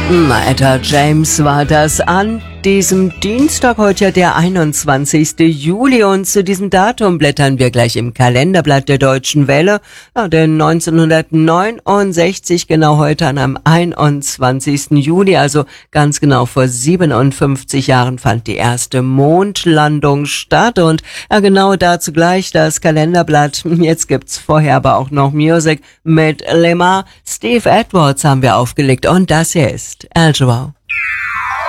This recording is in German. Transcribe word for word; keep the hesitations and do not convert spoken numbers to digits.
Etta James war das an diesem Dienstag, heute ja der einundzwanzigste Juli, und zu diesem Datum blättern wir gleich im Kalenderblatt der Deutschen Welle. Ja, denn neunzehnhundertneunundsechzig, genau heute an einem einundzwanzigsten Juli, also ganz genau vor siebenundfünfzig Jahren, fand die erste Mondlandung statt. Und ja, genau dazu gleich das Kalenderblatt. Jetzt gibt's vorher aber auch noch Musik mit Lemar. Steve Edwards haben wir aufgelegt und das hier ist Al Jarreau.